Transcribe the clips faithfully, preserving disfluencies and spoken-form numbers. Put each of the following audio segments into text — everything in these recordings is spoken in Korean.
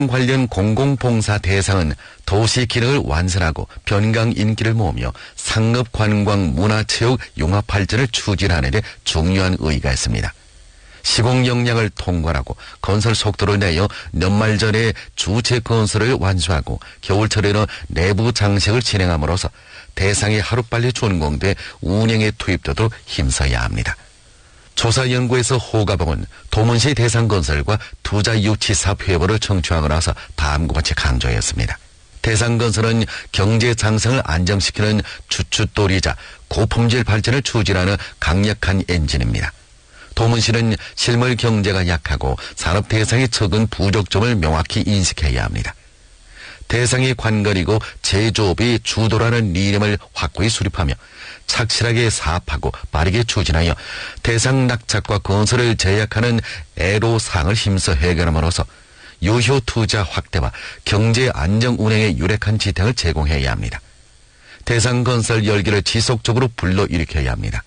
관련 공공봉사 대상은 도시 기능을 완성하고 변강 인기를 모으며 상업 관광 문화체육 융합 발전을 추진하는 데 중요한 의의가 있습니다. 시공 역량을 통과하고 건설 속도를 내어 연말 전에 주체 건설을 완수하고 겨울철에는 내부 장식을 진행함으로써 대상이 하루빨리 준공돼 운영에 투입되도록 힘써야 합니다. 조사연구에서 호가봉은 도문시 대상 건설과 투자 유치 사업 회보를 청취하고 나서 다음과 같이 강조했습니다. 대상 건설은 경제 장성을 안정시키는 주춧돌이자 고품질 발전을 추진하는 강력한 엔진입니다. 도문시는 실물 경제가 약하고 산업 대상이 적은 부족점을 명확히 인식해야 합니다. 대상이 관건이고 제조업이 주도라는 이념을 확고히 수립하며 착실하게 사업하고 빠르게 추진하여 대상 낙착과 건설을 제약하는 애로사항을 힘써 해결함으로써 유효 투자 확대와 경제 안정 운행에 유력한 지탱을 제공해야 합니다. 대상 건설 열기를 지속적으로 불러일으켜야 합니다.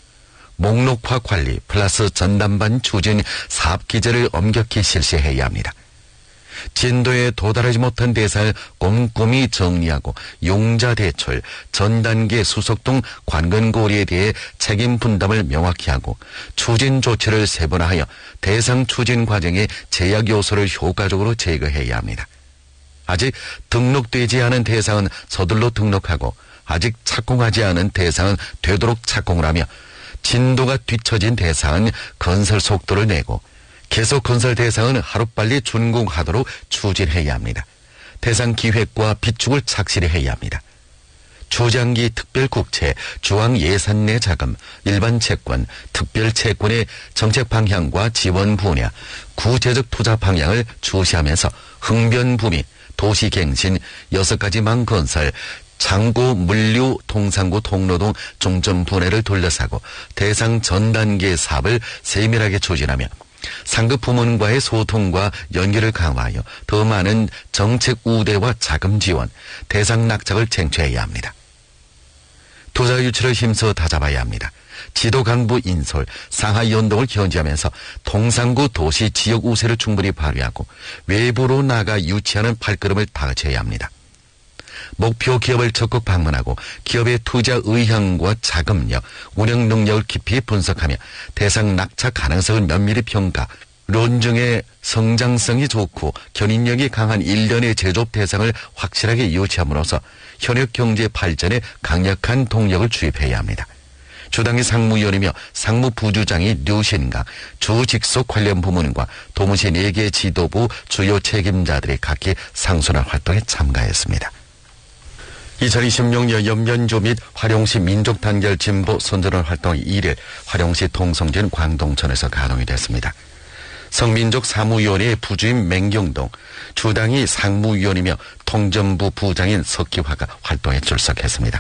목록화 관리 플러스 전담반 추진 사업 기제를 엄격히 실시해야 합니다. 진도에 도달하지 못한 대상을 꼼꼼히 정리하고 용자 대출, 전단계 수속 등 관건고리에 대해 책임 분담을 명확히 하고 추진 조치를 세분화하여 대상 추진 과정의 제약 요소를 효과적으로 제거해야 합니다. 아직 등록되지 않은 대상은 서둘러 등록하고 아직 착공하지 않은 대상은 되도록 착공을 하며 진도가 뒤처진 대상은 건설 속도를 내고 계속 건설 대상은 하루빨리 준공하도록 추진해야 합니다. 대상 기획과 비축을 착실히 해야 합니다. 초장기 특별국채, 중앙예산 내 자금, 일반 채권, 특별채권의 정책 방향과 지원 분야, 구체적 투자 방향을 주시하면서 흥변부미, 도시갱신, 여섯 가지 망 건설, 창고, 물류, 통상고, 통로 등 중점 분해를 둘러싸고 대상 전 단계 사업을 세밀하게 추진하며 상급 부문과의 소통과 연결을 강화하여 더 많은 정책 우대와 자금 지원, 대상 낙착을 쟁취해야 합니다. 투자 유치를 힘써 다잡아야 합니다. 지도 강부 인솔, 상하 연동을 견지하면서 통상구 도시 지역 우세를 충분히 발휘하고 외부로 나가 유치하는 발걸음을 다그쳐야 합니다. 목표 기업을 적극 방문하고 기업의 투자 의향과 자금력, 운영 능력을 깊이 분석하며 대상 낙착 가능성을 면밀히 평가, 론중의 성장성이 좋고 견인력이 강한 일련의 제조업 대상을 확실하게 유치함으로써 현역 경제 발전에 강력한 동력을 주입해야 합니다. 주당의 상무위원이며 상무부주장이 류신강, 주직속 관련 부문과 도문시 네 개 지도부 주요 책임자들이 각기 상순환 활동에 참가했습니다. 이천이십육 년 연변조 및 화룡시 민족단결 진보 선전원 활동이 일 일 화룡시 동성진 광동천에서 가동이 됐습니다. 성민족 사무위원회 부주임 맹경동, 주당이 상무위원이며 통전부 부장인 석기화가 활동에 출석했습니다.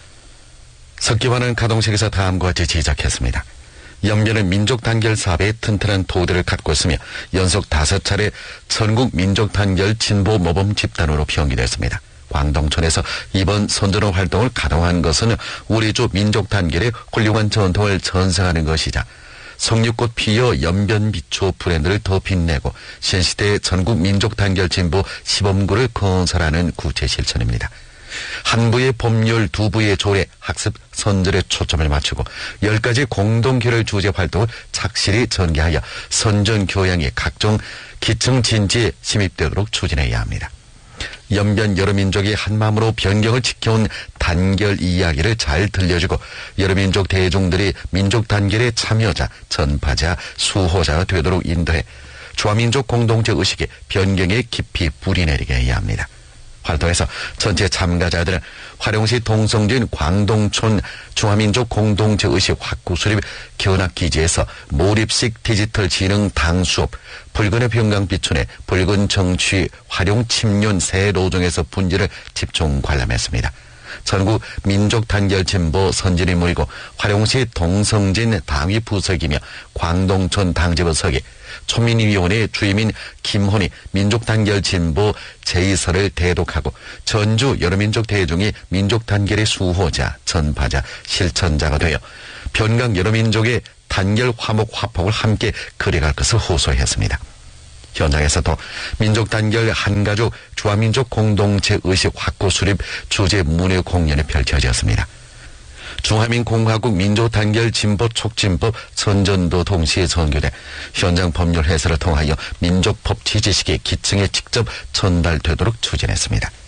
석기화는 가동식에서 다음과 같이 지적했습니다. 연변은 민족단결 사업에 튼튼한 토대를 갖고 있으며 연속 다섯 차례 전국 민족단결 진보 모범 집단으로 평기됐습니다. 광동천에서 이번 선전원 활동을 가동한 것은 우리주 민족단결의 훌륭한 전통을 전승하는 것이자 석류꽃 피어 연변 비추 브랜드를 더 빛내고 신시대 전국 민족단결 진보 시범구를 건설하는 구체 실천입니다. 한 부의 법률, 두 부의 조례, 학습, 선전에 초점을 맞추고 열 가지 공동결의 주제 활동을 착실히 전개하여 선전 교양의 각종 기층 진지에 침입되도록 추진해야 합니다. 연변 여러 민족이 한마음으로 변경을 지켜온 단결 이야기를 잘 들려주고 여러 민족 대중들이 민족 단결의 참여자, 전파자, 수호자가 되도록 인도해 조화민족 공동체 의식에 변경에 깊이 뿌리내리게 해야 합니다. 활동에서 전체 참가자들은 화룡시 동성진 광동촌 중화민족 공동체 의식 확고 수립 견학기지에서 몰입식 디지털 지능 당수업, 붉은의 평강비촌에 붉은 정취 화룡 침륜 새 로종에서 분지를 집중 관람했습니다. 전국 민족단결 진보 선진이 모이고 화룡시 동성진 당위 부석이며 광동촌 당지부석이 초민위원회 주임인 김혼이 민족단결 진보 제이서를 대독하고 전주 여러민족 대중이 민족단결의 수호자, 전파자, 실천자가 되어 변강 여러민족의 단결 화목 화폭을 함께 그려갈 것을 호소했습니다. 현장에서도 민족 단결 한가족 주화민족 공동체 의식 확고 수립 주제 문예 공연이 펼쳐졌습니다. 중화민공화국 민족단결 진보 촉진법 선전도 동시에 선교돼 현장 법률 해설을 통하여 민족법 취지식이 기층에 직접 전달되도록 추진했습니다.